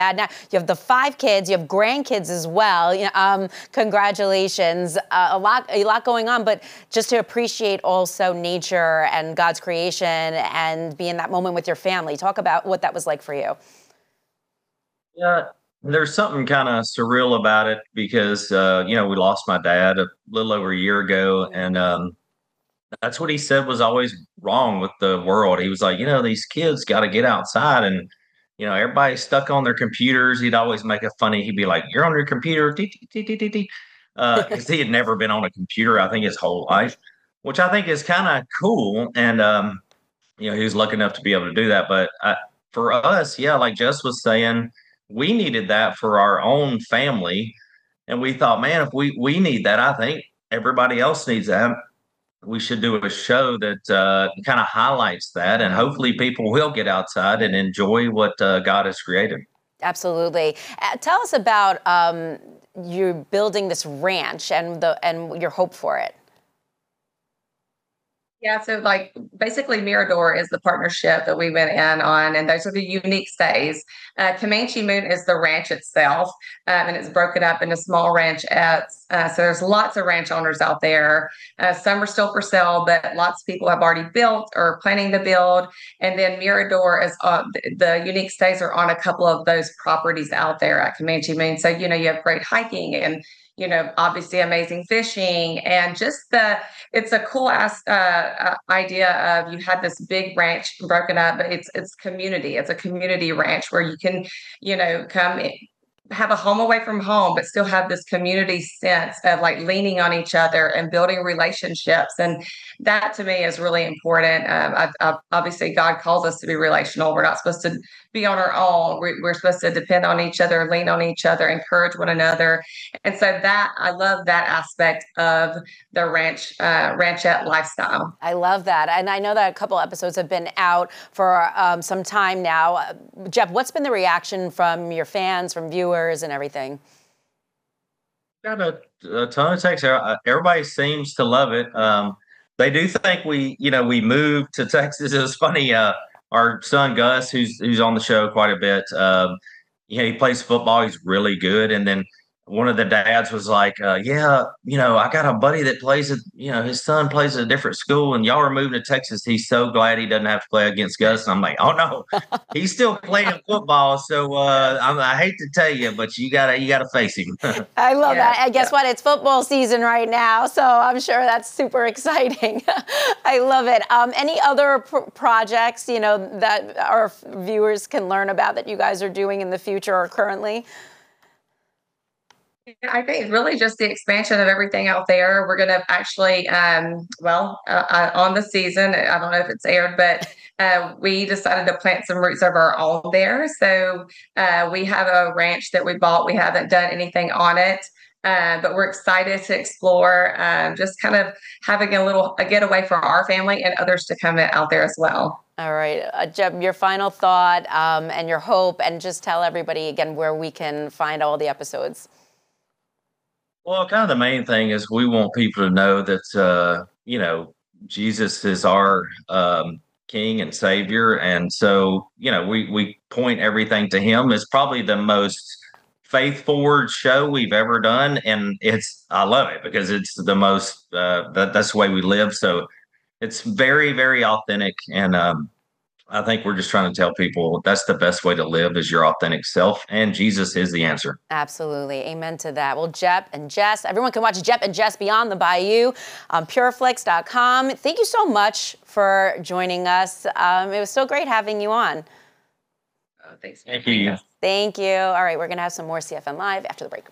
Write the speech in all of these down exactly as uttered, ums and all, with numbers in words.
Now you have the five kids, you have grandkids as well. You know, um, congratulations, uh, a lot, a lot going on. But just to appreciate also nature and God's creation and be in that moment with your family. Talk about what that was like for you. Yeah, there's something kind of surreal about it because uh, you know we lost my dad a little over a year ago, and um, that's what he said was always wrong with the world. He was like, you know, these kids got to get outside, and you know, everybody's stuck on their computers. He'd always make it funny. He'd be like, "You're on your computer," because he had never been on a computer, I think, his whole life, which I think is kind of cool. And um, you know, he was lucky enough to be able to do that. But I, for us, yeah, like Jess was saying, we needed that for our own family, and we thought, man, if we we need that, I think everybody else needs that. We should do a show that uh, kind of highlights that, and hopefully people will get outside and enjoy what uh, God has created. Absolutely. Uh, tell us about um, you building this ranch and the and your hope for it. Yeah, so like basically Mirador is the partnership that we went in on, and those are the unique stays. Uh, Comanche Moon is the ranch itself, um, and it's broken up into small ranchettes. Uh, so there's lots of ranch owners out there. Uh, some are still for sale, but lots of people have already built or planning to build. And then Mirador is uh, the, the unique stays are on a couple of those properties out there at Comanche Moon. So you know you have great hiking and you know, obviously amazing fishing and just the, it's a cool ass uh, uh, idea of you had this big ranch broken up, but it's, it's community. It's a community ranch where you can, you know, come in, have a home away from home, but still have this community sense of like leaning on each other and building relationships. And that to me is really important. Um, I, I, obviously, God calls us to be relational. We're not supposed to be on our own. We're, we're supposed to depend on each other, lean on each other, encourage one another. And so that I love that aspect of the ranch uh, ranchette lifestyle. I love that. And I know that a couple episodes have been out for um, some time now. Uh, Jeff, what's been the reaction from your fans, from viewers? And everything? Got a, a ton of texts. Everybody seems to love it. Um, they do think we, you know, we moved to Texas. It was funny. Uh, our son Gus, who's who's on the show quite a bit, um, you know, he plays football. He's really good. And then one of the dads was like, uh, "Yeah, you know, I got a buddy that plays at, you know, his son plays at a different school, and y'all are moving to Texas. He's so glad he doesn't have to play against Gus." And I'm like, "Oh no, he's still playing football." So uh, I, I hate to tell you, but you gotta you gotta face him. I love yeah, that. And guess yeah. what? It's football season right now, so I'm sure that's super exciting. I love it. Um, any other pr- projects, you know, that our viewers can learn about that you guys are doing in the future or currently? I think really just the expansion of everything out there. We're going to actually, um, well, uh, uh, on the season, I don't know if it's aired, but uh, we decided to plant some roots of our own there. So uh, we have a ranch that we bought. We haven't done anything on it, uh, but we're excited to explore, um, just kind of having a little a getaway for our family and others to come out there as well. All right, uh, Jeb, your final thought um, and your hope, and just tell everybody again where we can find all the episodes. Well, kind of the main thing is we want people to know that, uh, you know, Jesus is our um, King and Savior. And so, you know, we, we point everything to him. It's probably the most faith-forward show we've ever done. And it's, I love it because it's the most, uh, that, that's the way we live. So it's very, very authentic. And, um, I think we're just trying to tell people that's the best way to live is your authentic self, and Jesus is the answer. Absolutely. Amen to that. Well, Jep and Jess, everyone can watch Jep and Jess Beyond the Bayou on pureflix dot com. Thank you so much for joining us. Um, it was so great having you on. Oh, thanks. Thank you. Thank you. All right, we're going to have some more C F N Live after the break.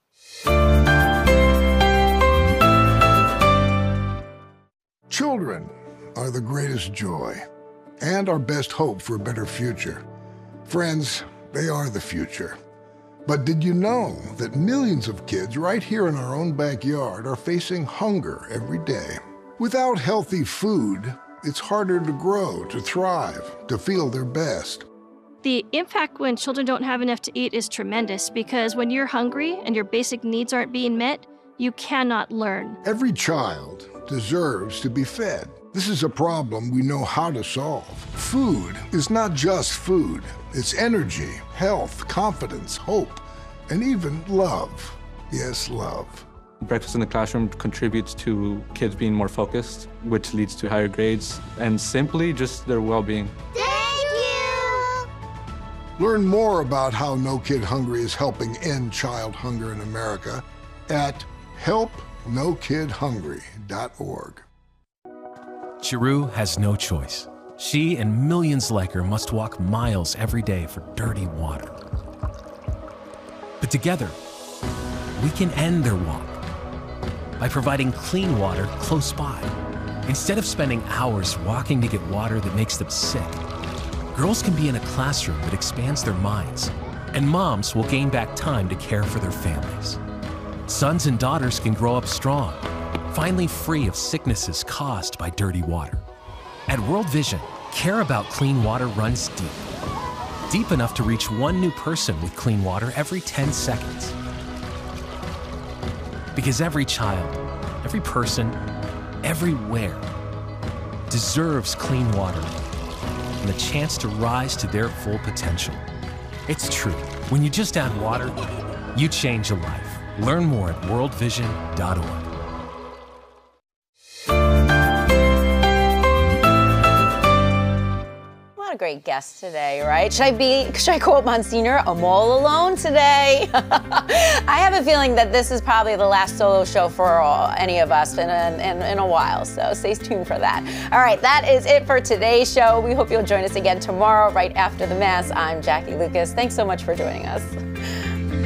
Children are the greatest joy and our best hope for a better future. Friends, they are the future. But did you know that millions of kids right here in our own backyard are facing hunger every day? Without healthy food, it's harder to grow, to thrive, to feel their best. The impact when children don't have enough to eat is tremendous because when you're hungry and your basic needs aren't being met, you cannot learn. Every child deserves to be fed. This is a problem we know how to solve. Food is not just food. It's energy, health, confidence, hope, and even love. Yes, love. Breakfast in the classroom contributes to kids being more focused, which leads to higher grades, and simply just their well-being. Thank you! Learn more about how No Kid Hungry is helping end child hunger in America at help no kid hungry dot org. Chiru has no choice. She and millions like her must walk miles every day for dirty water. But together, we can end their walk by providing clean water close by. Instead of spending hours walking to get water that makes them sick, girls can be in a classroom that expands their minds, and moms will gain back time to care for their families. Sons and daughters can grow up strong, finally free of sicknesses caused by dirty water. At World Vision, care about clean water runs deep. Deep enough to reach one new person with clean water every ten seconds. Because every child, every person, everywhere deserves clean water and the chance to rise to their full potential. It's true. When you just add water, you change a life. Learn more at world vision dot org. What a great guest today, right? Should I be, should I quote Monsignor, I'm all alone today? I have a feeling that this is probably the last solo show for all, any of us in a, in, in a while, so stay tuned for that. All right, that is it for today's show. We hope you'll join us again tomorrow right after the Mass. I'm Jackie Lucas. Thanks so much for joining us.